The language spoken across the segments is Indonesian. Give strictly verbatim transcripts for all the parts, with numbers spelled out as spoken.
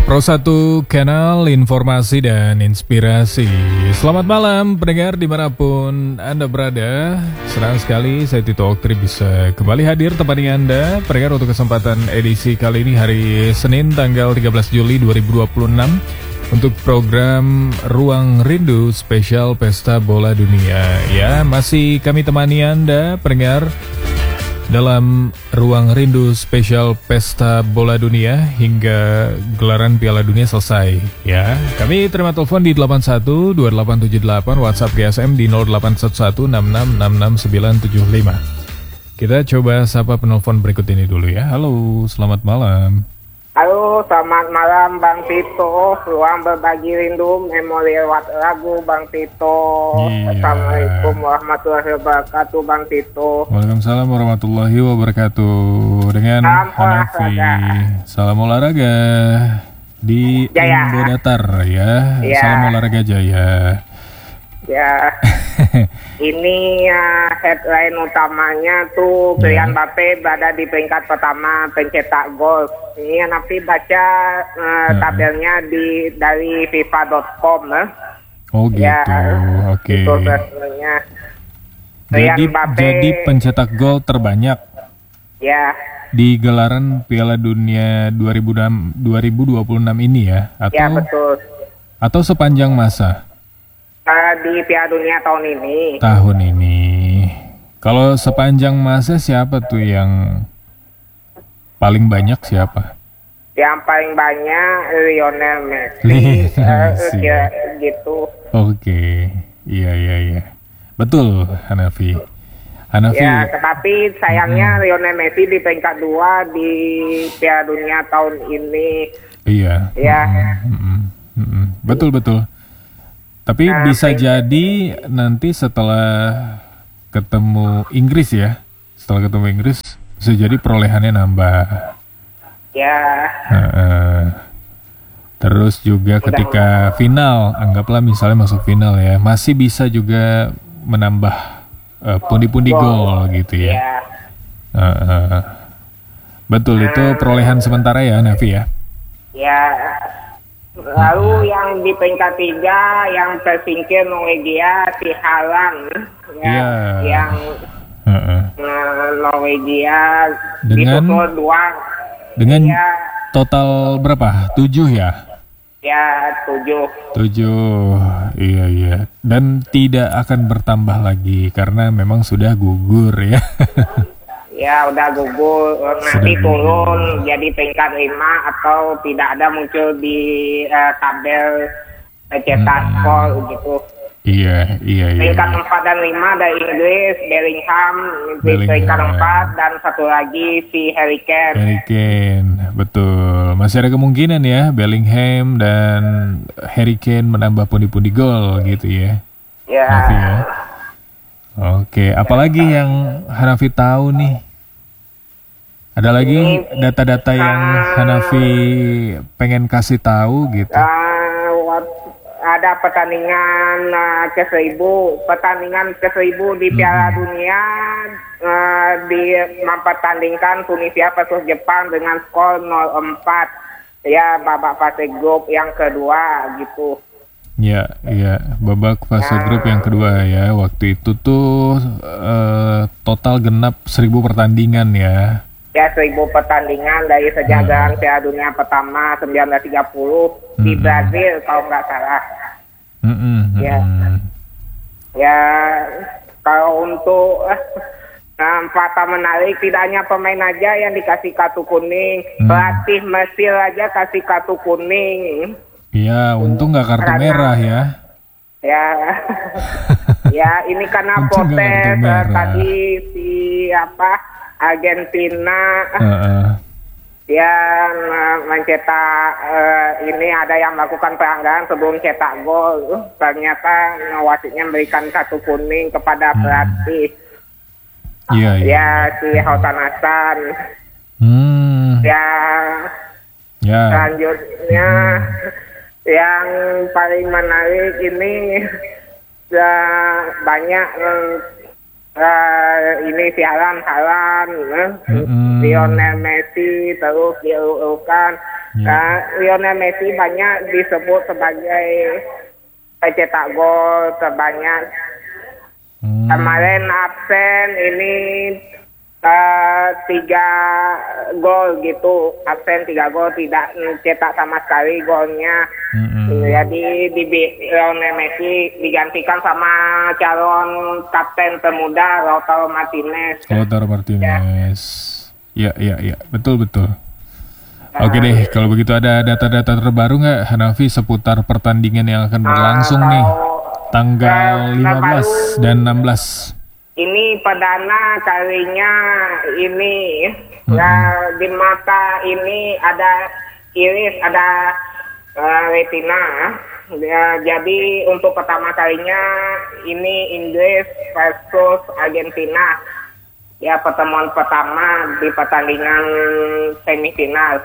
Pro satu Kanal Informasi dan Inspirasi. Selamat malam pendengar dimanapun Anda berada. Senang sekali saya Tito Oktri bisa kembali hadir temani Anda pendengar untuk kesempatan edisi kali ini hari Senin tanggal tiga belas Juli dua ribu dua puluh enam untuk program Ruang Rindu spesial Pesta Bola Dunia. Ya, masih kami temani Anda pendengar dalam Ruang Rindu spesial Pesta Bola Dunia hingga gelaran Piala Dunia selesai. Ya, kami terima telepon di delapan satu dua delapan tujuh delapan, WhatsApp G S M di nol delapan satu satu enam enam enam enam sembilan tujuh lima. Kita coba sapa penelpon berikut ini dulu ya. Halo, selamat malam. Halo, selamat malam Bang Tito. Ruang berbagi rindu memori lewat lagu Bang Tito. Iya. Assalamualaikum warahmatullahi wabarakatuh Bang Tito. Waalaikumsalam warahmatullahi wabarakatuh. Dengan Salam Hanafi. olahraga. Salam olahraga di Jaya. Indodatar ya. Ya. Salam olahraga Jaya. Ya, ini ya, headline utamanya tuh Ya. Kylian Mbappe berada di peringkat pertama pencetak gol. Ini nanti baca eh, Ya. tabelnya di dari FIFA dot com. Eh. Oh gitu. Ya, Oke. itu sebenarnya. Jadi Kylian Mbappe, jadi pencetak gol terbanyak ya. di gelaran Piala Dunia dua ribu enam dua ribu dua puluh enam ini ya, atau Ya betul. atau sepanjang masa Uh, di Piala Dunia tahun ini. tahun ini. Kalau sepanjang masa siapa tuh yang paling banyak siapa? Yang paling banyak Lionel Messi. Lionel uh, Messi. kira gitu. Oke, iya iya iya, betul Hanafi. Hanafi. Ya, tetapi sayangnya Lionel Messi di peringkat dua di Piala Dunia tahun ini. Iya. Ya. Mm-mm, mm-mm. Betul betul. Tapi Nah, bisa peringkat- jadi nanti setelah ketemu Inggris ya, setelah ketemu Inggris bisa jadi perolehannya nambah. Ya, Heeh. Terus juga ketika final, anggaplah misalnya masuk final ya, masih bisa juga menambah eh, pundi-pundi gol gitu ya. ya. Heeh. Betul, itu perolehan sementara ya Nafi ya. Ya. Lalu yang di peringkat tiga yang tersingkir Norwegia si Haaland. Ya, Iya. yang Heeh. uh, Norwegia Dengan- ditutup dua. Dengan Ya, total berapa? Tujuh ya? ya tujuh. Tujuh, iya iya. Dan tidak akan bertambah lagi karena memang sudah gugur ya. Ya udah gugur, nanti Sudah turun jadi peringkat lima atau tidak ada muncul di eh, tabel pencetak Hmm. gol gitu. Iya iya iya. Peringkat iya. empat dan lima dari Inggris, Bellingham di Bellingham. peringkat empat dan satu lagi si Harry Kane. Harry Kane, betul. Masih ada kemungkinan ya Bellingham dan Harry Kane menambah pundi-pundi gol gitu ya. Ya, Hanafi ya. Oke, apalagi yang Hanafi tahu nih? Ada lagi data-data yang Hanafi pengen kasih tahu gitu? eh, wat- ada pertandingan eh, ke seribu, pertandingan ke seribu di Piala Dunia eh, di mempertandingkan Tunisia versus Jepang dengan skor nol empat. Ya, babak fase grup yang kedua gitu. Ya, ya, babak fase grup yang kedua ya. Waktu itu tuh eh, total genap seribu pertandingan ya. Ya, seribu pertandingan dari sejak gelaran Piala Dunia pertama seribu sembilan ratus tiga puluh di Hmm. Brazil kalau nggak salah. Mm-mm, Ya. mm-mm. Ya, kalau untuk eh, eh, fakta menarik, tidak hanya pemain aja yang dikasih kartu kuning, Hmm. pelatih Mesir aja kasih kartu kuning. Iya, untung nggak kartu Karena- merah ya. Ya, ya ini karena Untung nggak protes kartu eh, merah. tadi si apa Argentina Heeh. yang eh, mencetak eh, ini ada yang melakukan pelanggaran sebelum cetak gol. Uh, ternyata eh, wasitnya memberikan kartu kuning kepada pelatih. Iya, iya. Ya, si Hasan Hasan. Hmm, Ya, ya. selanjutnya yang paling menarik ini ya, banyak eh, uh, ini siaran Haaland, uh, Mm-mm. Lionel Messi terus diurutkan. Ya. Uh, Lionel Messi banyak disebut sebagai pencetak gol terbanyak. Hmm. Kemarin absen ini uh, tiga gol gitu, absen tiga gol, tidak cetak sama sekali golnya. Mm-mm. Jadi di Lionel Messi digantikan sama calon kapten termuda Lautaro Martinez. Lautaro Martinez. Ya, ya, ya, betul betul. Oke deh, kalau begitu ada data-data terbaru nggak Hanafi seputar pertandingan yang akan berlangsung Ah, nih kalau, tanggal eh, lima belas terbaru- dan enam belas. Ini perdana kalinya ini Mm-mm. ya, di mata ini ada iris, ada uh, retina. Ya, jadi untuk pertama kalinya ini Inggris versus Argentina. Ya, pertemuan pertama di pertandingan semifinal.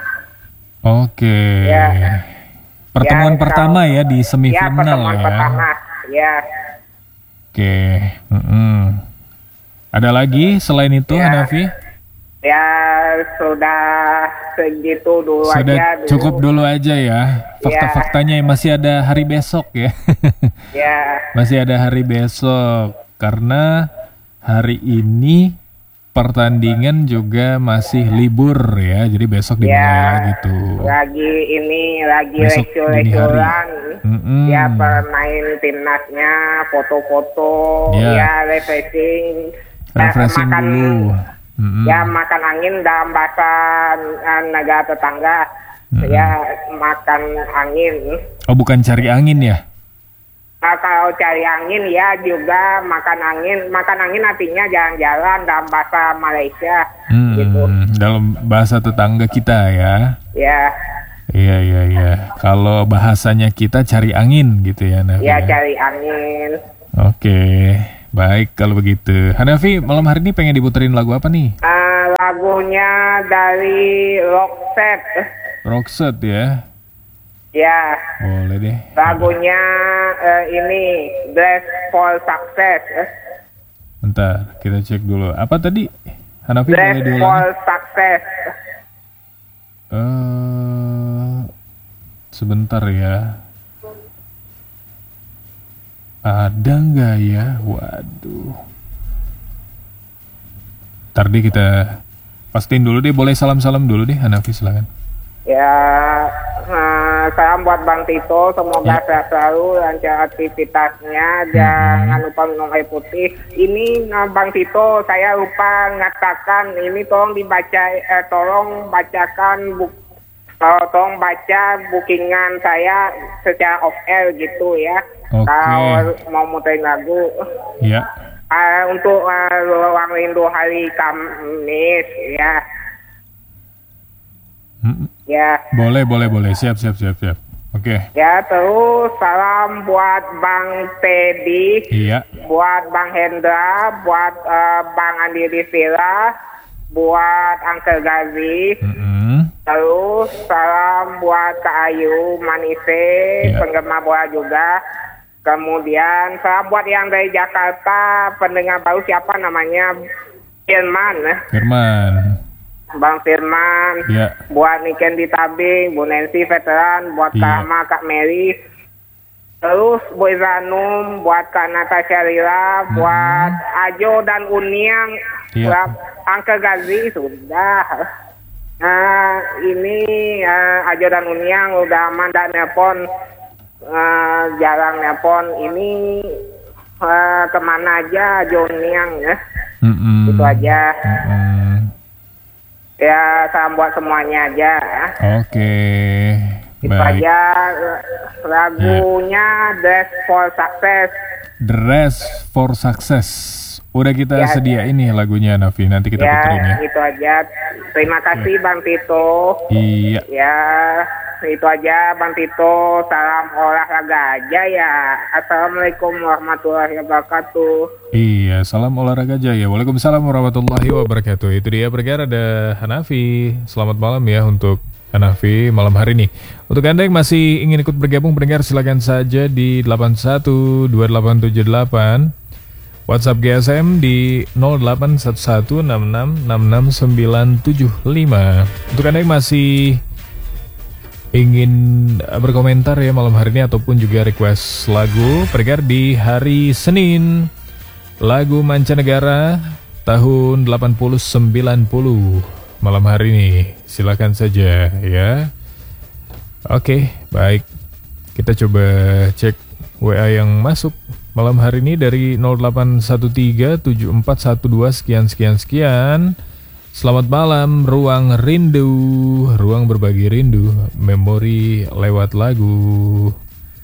Oke. Ya. Pertemuan Ya, pertama kalau- ya di Ya, semifinal pertemuan ya. pertama. Ya. Oke. Mm-mm. Ada lagi selain itu Ya. Hanafi? Ya, sudah segitu dulu Sudah aja. Dulu. cukup dulu aja ya. Fakta-faktanya masih ada hari besok ya. Ya. Masih ada hari besok karena hari ini pertandingan juga masih libur ya. Jadi besok dimulai Ya, lagi tuh. lagi ini lagi Besok dini hari. lecur-lecuran. Mm-mm. Ya, pemain timnasnya, foto-foto, Ya. ya, refreshing. Ya, Refreshing makan, dulu. Mm-mm. Ya, makan angin dalam bahasa eh, negara tetangga. Mm-mm. Ya, makan angin. Oh, bukan cari angin ya? Nah, kalau cari angin ya juga makan angin. Makan angin artinya jalan-jalan dalam bahasa Malaysia. Hmm, Gitu. dalam bahasa tetangga kita ya. Ya, Iya, iya, iya. Kalau bahasanya kita cari angin gitu ya, Hanafi. ya cari angin. Oke, baik kalau begitu. Hanafi, malam hari ini pengen diputerin lagu apa nih? Eh, lagunya dari Roxette. Roxette ya? Ya, Boleh deh. lagunya eh, ini Dress for Success. Bentar, kita cek dulu. Apa tadi? Hanafi Dress boleh for diulangi? Success. Eh, sebentar ya. Ada nggak ya? Waduh. Ntar deh kita pastiin dulu deh. Boleh salam-salam dulu deh, Hanafi silakan. Ya, eh, salam buat Bang Tito. Semoga Ya. sehat selalu lancar aktivitasnya. Jangan lupa minum air putih. Ini eh, Bang Tito, saya lupa mengatakan ini tolong dibaca, eh, tolong bacakan buk, eh, tolong baca bookingan saya secara off air gitu ya. Oke. Kalau mau muterin lagu. Ya. Eh, untuk eh, ruang rindu hari Kamis ya. Mm, Ya. Boleh, boleh, boleh. Siap, siap, siap, siap. Oke. Ya, terus salam buat Bang Teddy, Iya. buat Bang Hendra, buat eh, Bang Andi Rivera, buat Uncle Gazi. Mm-mm. Terus salam buat Kak Ayu Manise, Iya. penggemar bola juga. Kemudian salam buat yang dari Jakarta, pendengar baru siapa namanya? Firman, Firman. Bang Firman. Ya. Buat Niken di Tabing, Bu Nancy veteran, buat Iya. Kak Ma, Kak Mary. Terus Bu Izanum, buat Kak Natasha Lila, buat Ajo dan Uniang, Iya. buat Angke Gazi sudah. Nah, ini eh, Ajo dan Uniang udah mandat nelpon, eh, jarang nelpon. Ini eh, kemana aja Ajo Uniang ya? Mm-mm. Itu aja. Mm-mm. Ya, salam buat semuanya aja. Oke. Itu Baik. aja eh, lagunya Dress for Success. Dress for Success. Udah kita Ya. sediain nih lagunya, Nafi. Nanti kita Ya, puterin ya. itu aja. Terima kasih Bang Tito. Iya. Ya, itu aja Bang Tito. Salam olahraga aja ya. Assalamualaikum warahmatullahi wabarakatuh. Iya, salam olahraga aja ya. Waalaikumsalam warahmatullahi wabarakatuh. Itu dia pendengar, ada Hanafi. Selamat malam ya untuk Hanafi malam hari ini. Untuk Anda yang masih ingin ikut bergabung pendengar, silakan saja di delapan satu dua delapan tujuh delapan WhatsApp G S M di nol delapan satu satu enam enam enam enam sembilan tujuh lima. Untuk Anda yang masih ingin berkomentar ya malam hari ini ataupun juga request lagu pendengar di hari Senin, lagu mancanegara tahun delapan puluh sembilan puluh malam hari ini, silakan saja ya. Oke, baik. Kita coba cek W A yang masuk malam hari ini dari nol delapan satu tiga tujuh empat satu dua sekian sekian sekian. Selamat malam, ruang rindu, ruang berbagi rindu, memori lewat lagu.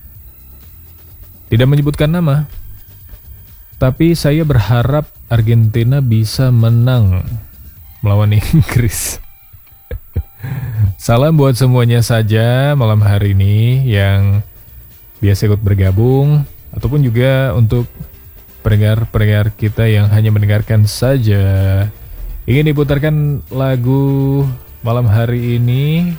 Tidak menyebutkan nama, tapi saya berharap Argentina bisa menang melawan Inggris. Salam buat semuanya saja malam hari ini yang biasa ikut bergabung, ataupun juga untuk pendengar-pendengar kita yang hanya mendengarkan saja. Ingin diputarkan lagu malam hari ini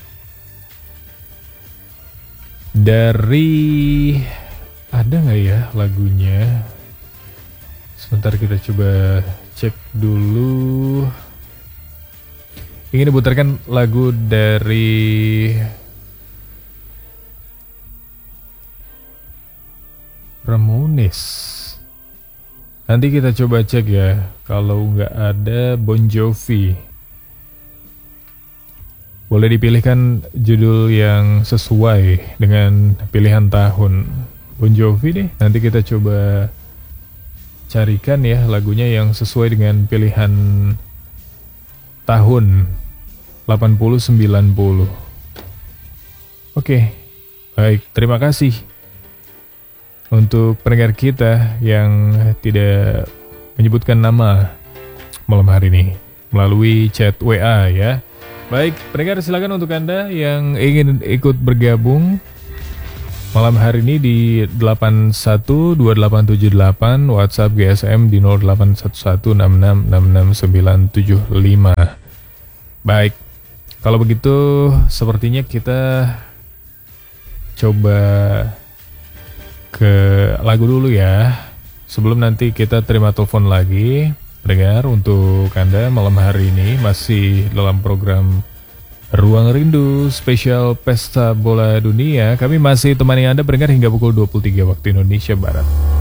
dari, ada nggak ya lagunya? Sebentar kita coba cek dulu. Ingin diputarkan lagu dari Ramones. Nanti kita coba cek ya. Kalau nggak ada, Bon Jovi. Boleh dipilihkan judul yang sesuai dengan pilihan tahun. Bon Jovi deh. Nanti kita coba carikan ya lagunya yang sesuai dengan pilihan tahun delapan puluh sembilan puluh. Oke, baik. Terima kasih untuk pendengar kita yang tidak menyebutkan nama malam hari ini melalui chat W A ya. Baik, pendengar silakan untuk Anda yang ingin ikut bergabung malam hari ini di delapan satu dua delapan tujuh delapan, WhatsApp G S M di nol delapan satu satu enam enam enam enam sembilan tujuh lima. Baik, kalau begitu sepertinya kita coba ke lagu dulu ya, sebelum nanti kita terima telepon lagi. Pendengar, untuk Anda malam hari ini masih dalam program Ruang Rindu spesial Pesta Bola Dunia. Kami masih temani Anda pendengar hingga pukul dua puluh tiga waktu Indonesia Barat.